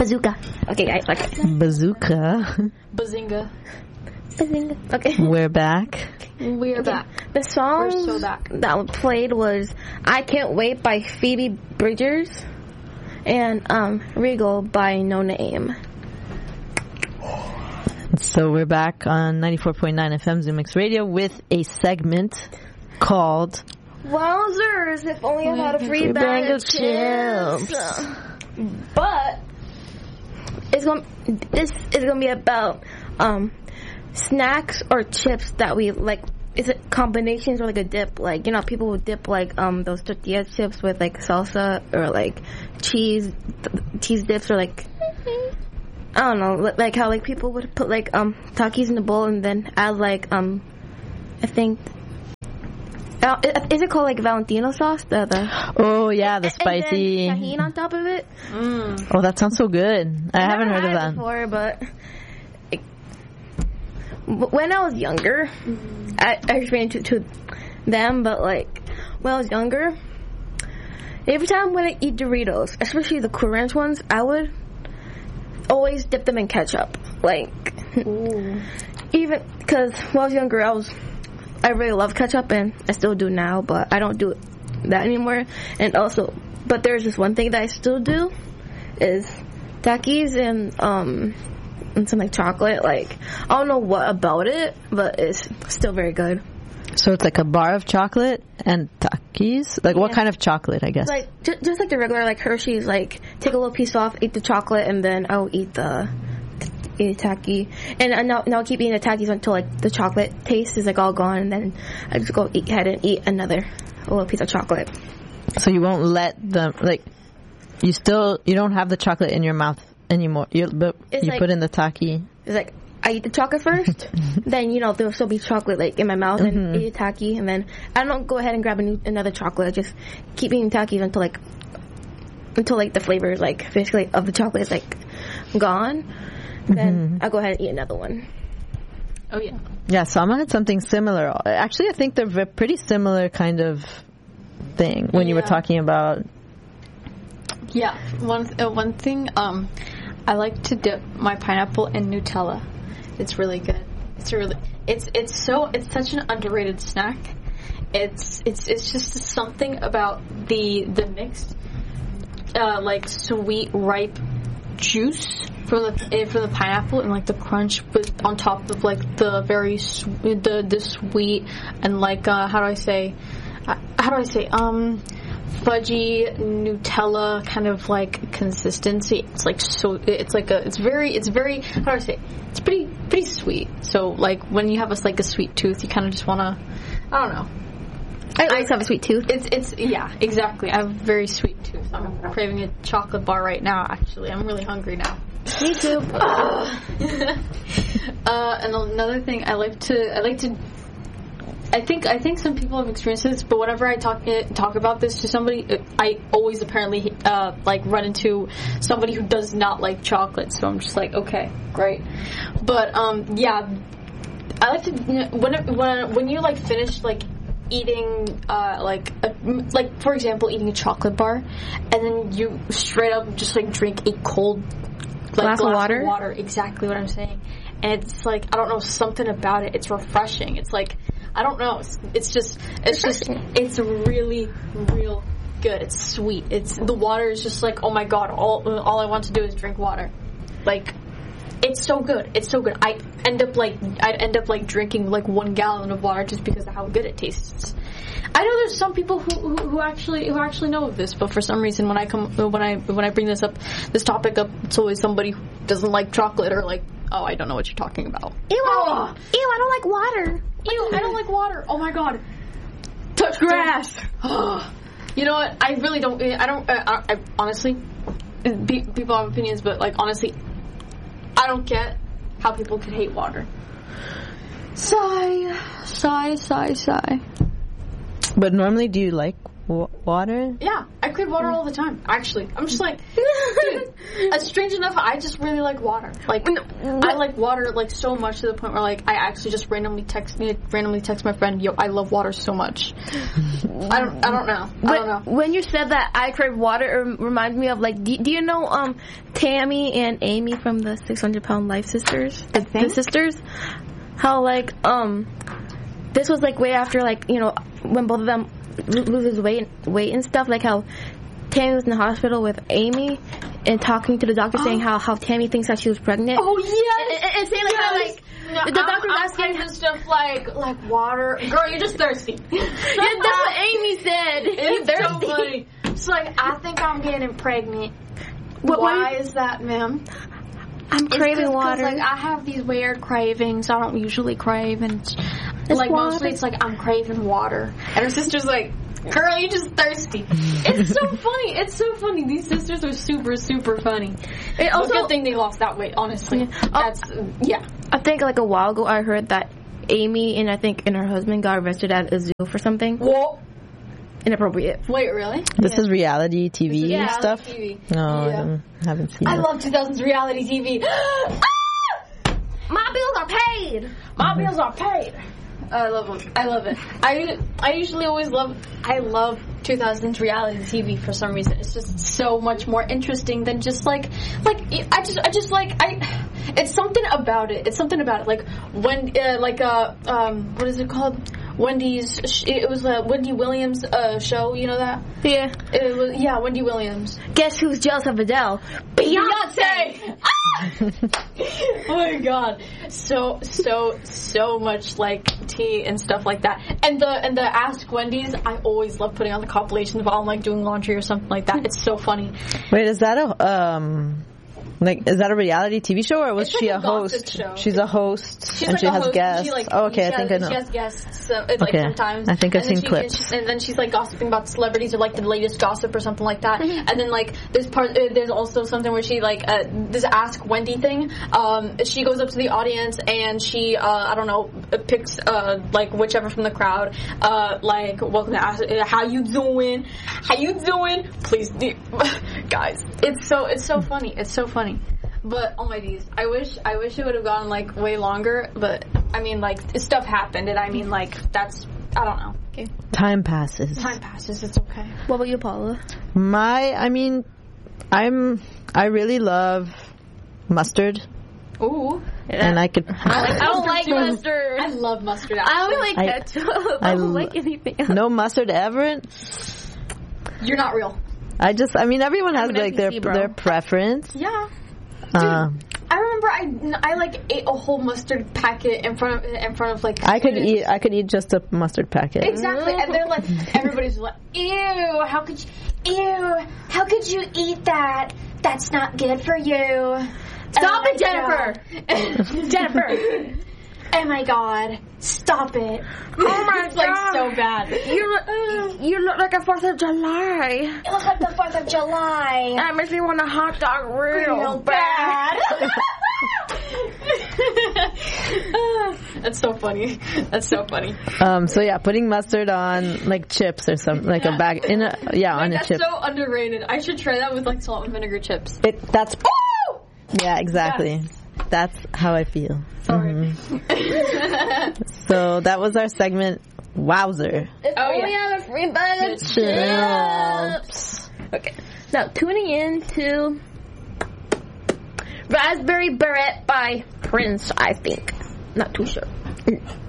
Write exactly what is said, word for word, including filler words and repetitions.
Bazooka. Okay, guys. Okay. Bazooka. Bazinga. Bazinga. Okay. We're back. We're okay. back. The song We're so back. that played was "I Can't Wait" by Phoebe Bridgers and um, "Regal" by No Name. So we're back on ninety-four point nine F M Zoo Mix Radio with a segment called Wowzers, if only I had a free bag, bag of chips. chips. But it's going this is going to be about um, snacks or chips that we like. Is it combinations or like a dip? Like, you know, people would dip like um those tortilla chips with like salsa or like cheese cheese dips or like I don't know, like how like people would put like um Takis in a bowl and then add like um I think uh, is it called like Valentino sauce? The, the oh yeah, the spicy and then tahini on top of it. Mm. Oh, that sounds so good. I, I haven't heard of that before, but it, when I was younger, mm-hmm. I, I explained to, to them, but like when I was younger, every time when I eat Doritos, especially the Cool Ranch ones, I would always dip them in ketchup. Like, ooh. Even because when I was younger, I was I really love ketchup, and I still do now, but I don't do that anymore. And also, but there's just one thing that I still do is Takis and um and some like chocolate. Like, I don't know what about it, but it's still very good. So it's like a bar of chocolate and Takis? Like, yeah. What kind of chocolate, I guess? Like, just, just like the regular, like, Hershey's, like, take a little piece off, eat the chocolate, and then I'll eat the, eat the Taki. And, and now, now I'll keep eating the Takis until, like, the chocolate taste is, like, all gone, and then I just go eat, ahead and eat another little piece of chocolate. So you won't let them, like, you still, you don't have the chocolate in your mouth anymore, you, but it's you like, put in the Taki. It's like, I eat the chocolate first, then, you know, there'll still be chocolate, like, in my mouth, mm-hmm. and eat a Taki, and then I don't go ahead and grab a new, another chocolate. I just keep eating Takis until, like, until, like, the flavor, like, basically of the chocolate is, like, gone. Mm-hmm. Then I'll go ahead and eat another one. Oh, yeah. Yeah, Sama had something similar. Actually, I think they're a pretty similar kind of thing when yeah. you were talking about... Yeah, one, uh, one thing, um, I like to dip my pineapple in Nutella. It's really good. It's really it's it's so it's such an underrated snack. It's it's it's just something about the the mixed uh, like sweet ripe juice from the from the pineapple and like the crunch with on top of like the very sw- the the sweet and like uh, how do I say uh, how do I say um. fudgy Nutella kind of like consistency. It's like so. It's like a. It's very. It's very. How do I say? It's pretty. Pretty sweet. So like when you have a like a sweet tooth, you kind of just wanna. I don't know. I always have a sweet tooth. It's it's yeah exactly. I have a very sweet tooth. I'm craving a chocolate bar right now. Actually, I'm really hungry now. Me too. uh, and another thing I like to I like to. I think I think some people have experienced this, but whenever I talk uh, talk about this to somebody, I always apparently uh, like run into somebody who does not like chocolate. So I'm just like, okay, great. But um, yeah, I like to you know, when when when you like finish like eating uh, like a, like for example eating a chocolate bar, and then you straight up just like drink a cold like, glass, glass of water. Of water. Exactly what I'm saying. And it's like I don't know something about it. It's refreshing. It's like. I don't know. It's, it's just, it's just, it's really, real good. It's sweet. It's the water is just like, oh my god! All, all I want to do is drink water. Like, it's so good. It's so good. I end up like, I'd end up like drinking like one gallon of water just because of how good it tastes. I know there's some people who, who, who actually who actually know of this, but for some reason when I come when I when I bring this up, this topic up, it's always somebody who doesn't like chocolate or like, oh, I don't know what you're talking about. Ew! Oh. Ew! I don't like water. Ew, I don't like water. Oh my god. Touch grass. You know what? I really don't. I don't. Uh, I, I honestly, be, people have opinions, but like honestly, I don't get how people could hate water. Sigh, sigh, sigh, sigh. But normally, do you like w- water? Yeah, I crave water all the time. Actually, I'm just like, dude. It's strange enough. I just really like water. Like, I like water like so much to the point where like I actually just randomly text me, randomly text my friend, "Yo, I love water so much." I don't, I don't know. I don't know. When you said that, I crave water, it reminds me of like, do, do you know um Tammy and Amy from the six hundred pound Life Sisters? The, the sisters. How like um, this was like way after like you know when both of them loses weight, weight and stuff. Like how Tammy was in the hospital with Amy and talking to the doctor, oh. saying how, how Tammy thinks that she was pregnant. Oh yes, and, and, and saying like yes. how like no, the I'm, doctor was I'm asking kind of stuff like like water. Girl, you're just thirsty. Yeah, that's what Amy said. It's You're so funny. It's like I think I'm getting pregnant. What, Why what is that, ma'am? I'm craving cause, water. Cause, like I have these weird cravings. I don't usually crave, and it's, like water. Mostly it's like I'm craving water. And her sister's like, "Girl, you're just thirsty." It's so funny. It's so funny. These sisters are super, super funny. It also, good thing they lost that weight. Honestly, yeah. That's yeah. I think like a while ago I heard that Amy and I think and her husband got arrested at a zoo for something. Whoa. Inappropriate. Wait, really? This yeah. is reality T V reality stuff? T V. No, yeah. I don't, haven't seen I it. love two thousands reality T V. Ah! My bills are paid. My mm-hmm. bills are paid. I love them. I love it. I I usually always love. I love two thousands reality T V for some reason. It's just so much more interesting than just like like I just I just like I. It's something about it. It's something about it. Like when uh, like uh um what is it called? Wendy's. It was a Wendy Williams uh, show. You know that? Yeah. It was yeah. Wendy Williams. Guess who's jealous of Adele? Beyonce. Oh my god. So so so much like tea and stuff like that. And the and the Ask Wendy's. I always love putting on the compilations while I'm like doing laundry or something like that. It's so funny. Wait, is that a um? Like, is that a reality T V show, or was it's she like a, a host? Show. She's a host, She's and like she a has host, guests. She, like, oh, okay, I think has, I know. She has guests, so it's okay. like sometimes. I think I've and seen she, clips. And, she, and then she's like gossiping about celebrities or like the latest gossip or something like that. Mm-hmm. And then like there's part, uh, there's also something where she like uh, this Ask Wendy thing. Um, she goes up to the audience and she, uh, I don't know, picks uh, like whichever from the crowd, uh, like welcome to Ask, uh, how you doing? How you doing? Please, guys, it's so it's so funny. It's so funny. But oh my geez, I wish I wish it would have gone like way longer. But I mean, like stuff happened, and I mean, like that's I don't know. Okay. Time passes. Time passes. It's okay. What about you, Paula? My, I mean, I'm I really love mustard. Ooh. Yeah. And I could. I, like, I don't like mustard. I love mustard. Actually. I only like ketchup. I, I don't like anything else. No mustard ever. You're not real. I just, I mean, everyone has I'm like their bro. their preference. Yeah. Dude, uh, I remember I, I like ate a whole mustard packet in front of in front of like. I could eat I could eat just a mustard packet. Exactly, and they're like everybody's like, "Ew! How could you? Ew! How could you eat that? That's not good for you." Stop oh it, Jennifer! Jennifer! Oh my god! Stop it! Oh my it's god! Like so bad. You look, you look like a Fourth of July. You look like the Fourth of July. That makes me want a hot dog real, real bad. That's so funny. That's so funny. Um. So yeah, putting mustard on like chips or something, like a bag in a yeah Wait, on a that's chip. That's so underrated. I should try that with like salt and vinegar chips. It that's. Ooh! Yeah, exactly. Yes. That's how I feel. Sorry. Mm-hmm. So that was our segment, Wowzer. Oh yeah, yeah, the free bag of chips. Okay, now tuning in to Raspberry Beret by Prince, I think. Not too sure.